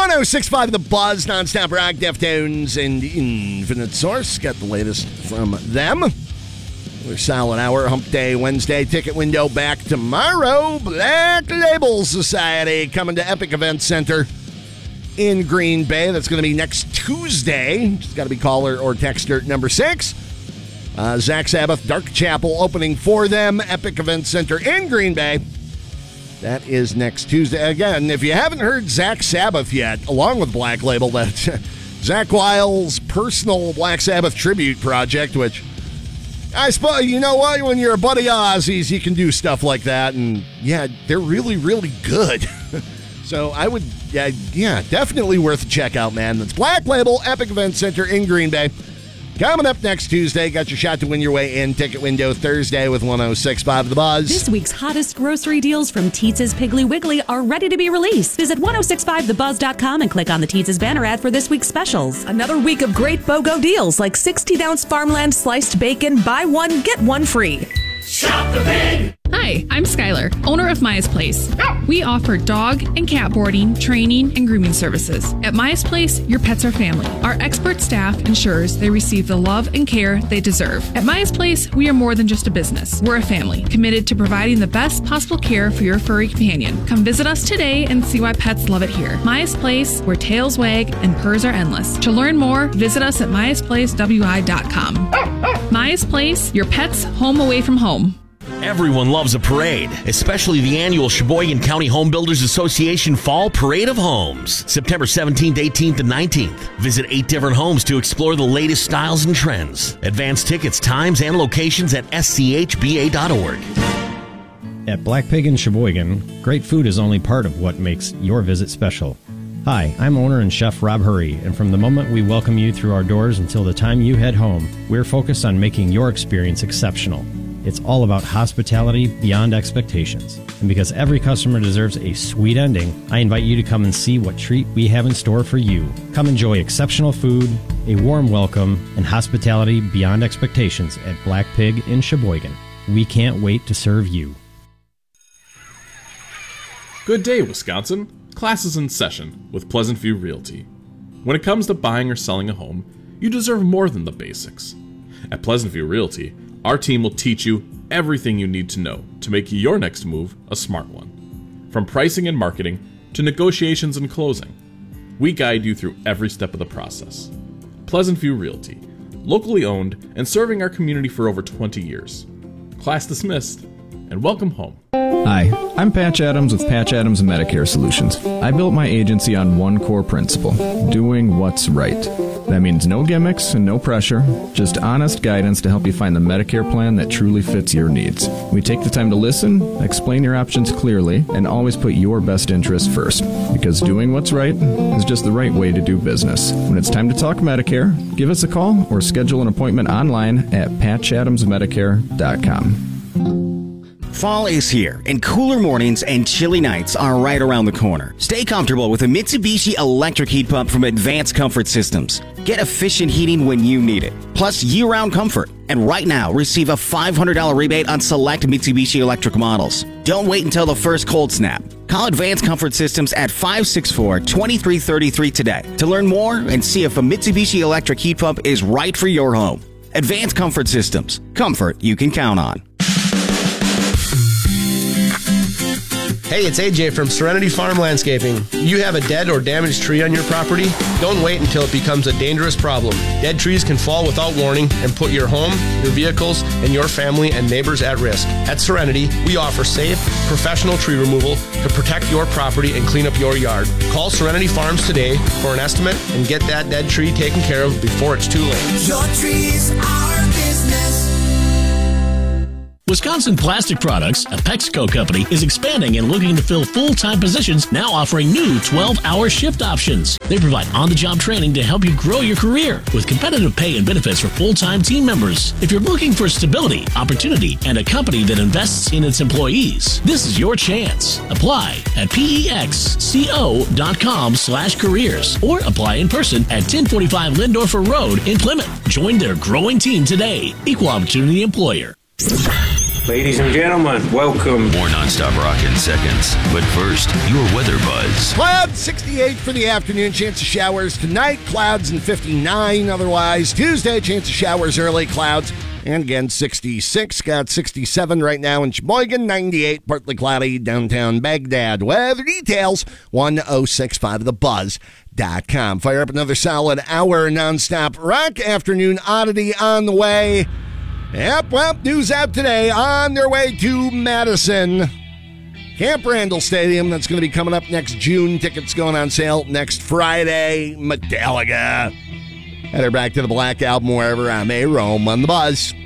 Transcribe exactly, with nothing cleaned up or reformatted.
one oh six point five The Buzz, nonstop rock, Deftones, and Infinite Source. Got the latest from them. Another solid hour, Hump Day Wednesday. Ticket window back tomorrow. Black Label Society coming to Epic Event Center in Green Bay. That's going to be next Tuesday. Just got to be caller or texter number six. Uh, Zach Sabbath, Dark Chapel opening for them. Epic Event Center in Green Bay. That is next Tuesday. Again, if you haven't heard Zach Sabbath yet, along with Black Label, that's Zach Wiles' personal Black Sabbath tribute project, which I suppose, you know what, when you're a buddy of Ozzy's, you can do stuff like that, and yeah, they're really, really good. So I would, yeah, yeah, definitely worth a check out, man. That's Black Label, Epic Event Center in Green Bay. Coming up next Tuesday, got your shot to win your way in. Ticket window Thursday with one oh six point five The Buzz. This week's hottest grocery deals from Teetz's Piggly Wiggly are ready to be released. Visit ten sixty-five the buzz dot com and click on the Teetz's banner ad for this week's specials. Another week of great BOGO deals like sixteen-ounce farmland sliced bacon, buy one, get one free. Shop the Pig! Hi, I'm Skylar, owner of Maya's Place. We offer dog and cat boarding, training, and grooming services. At Maya's Place, your pets are family. Our expert staff ensures they receive the love and care they deserve. At Maya's Place, we are more than just a business. We're a family, committed to providing the best possible care for your furry companion. Come visit us today and see why pets love it here. Maya's Place, where tails wag and purrs are endless. To learn more, visit us at mayas place w i dot com. Maya's Place, your pet's home away from home. Everyone loves a parade, especially the annual Sheboygan County Home Builders Association Fall Parade of Homes, September seventeenth, eighteenth, and nineteenth. Visit eight different homes to explore the latest styles and trends. Advance tickets, times, and locations at s c h b a dot org. At Black Pig in Sheboygan, great food is only part of what makes your visit special. Hi, I'm owner and chef Rob Hurry, and from the moment we welcome you through our doors until the time you head home, we're focused on making your experience exceptional. It's all about hospitality beyond expectations. And because every customer deserves a sweet ending, I invite you to come and see what treat we have in store for you. Come enjoy exceptional food, a warm welcome, and hospitality beyond expectations at Black Pig in Sheboygan. We can't wait to serve you. Good day, Wisconsin. Class is in session with Pleasant View Realty. When it comes to buying or selling a home, you deserve more than the basics. At Pleasant View Realty, our team will teach you everything you need to know to make your next move a smart one. From pricing and marketing to negotiations and closing, we guide you through every step of the process. Pleasant View Realty, locally owned and serving our community for over twenty years. Class dismissed, and welcome home. Hi, I'm Patch Adams with Patch Adams Medicare Solutions. I built my agency on one core principle, doing what's right. That means no gimmicks and no pressure, just honest guidance to help you find the Medicare plan that truly fits your needs. We take the time to listen, explain your options clearly, and always put your best interest first. Because doing what's right is just the right way to do business. When it's time to talk Medicare, give us a call or schedule an appointment online at patch adams medicare dot com. Fall is here, and cooler mornings and chilly nights are right around the corner. Stay comfortable with a Mitsubishi electric heat pump from Advanced Comfort Systems. Get efficient heating when you need it, plus year-round comfort. And right now, receive a five hundred dollars rebate on select Mitsubishi electric models. Don't wait until the first cold snap. Call Advanced Comfort Systems at five six four, two three three three today to learn more and see if a Mitsubishi electric heat pump is right for your home. Advanced Comfort Systems. Comfort you can count on. Hey, it's A J from Serenity Farm Landscaping. You have a dead or damaged tree on your property? Don't wait until it becomes a dangerous problem. Dead trees can fall without warning and put your home, your vehicles, and your family and neighbors at risk. At Serenity, we offer safe, professional tree removal to protect your property and clean up your yard. Call Serenity Farms today for an estimate and get that dead tree taken care of before it's too late. Your trees are business. Wisconsin Plastic Products, a Pexco company, is expanding and looking to fill full-time positions, now offering new twelve-hour shift options. They provide on-the-job training to help you grow your career with competitive pay and benefits for full-time team members. If you're looking for stability, opportunity, and a company that invests in its employees, this is your chance. Apply at pexco.com slash careers or apply in person at ten forty-five Lindorfer Road in Plymouth. Join their growing team today. Equal Opportunity Employer. Ladies and gentlemen, welcome. More nonstop rock in seconds. But first, your weather buzz. Well, Clouds, sixty-eight for the afternoon. Chance of showers tonight. Clouds and fifty-nine otherwise. Tuesday, chance of showers early. Clouds. And again, sixty-six. Got sixty-seven right now in Sheboygan. ninety-eight, partly cloudy, downtown Baghdad. Weather details, one oh six point five the buzz dot com. Fire up another solid hour nonstop rock. Afternoon oddity on the way. Yep, well, news out today. On their way to Madison. Camp Randall Stadium. That's going to be coming up next June. Tickets going on sale next Friday. Metallica. Head her back to the Black Album wherever I may roam on the buzz.